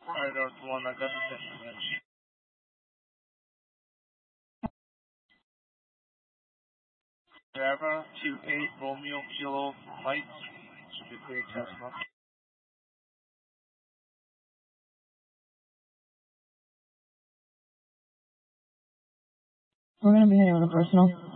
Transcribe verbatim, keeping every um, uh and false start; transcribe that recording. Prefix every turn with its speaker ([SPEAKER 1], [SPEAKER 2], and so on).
[SPEAKER 1] Alright, there's one I got the same. Java two eight Romeo Kilo Mike. Should be clear Tesla.
[SPEAKER 2] We're gonna be heading with a personal.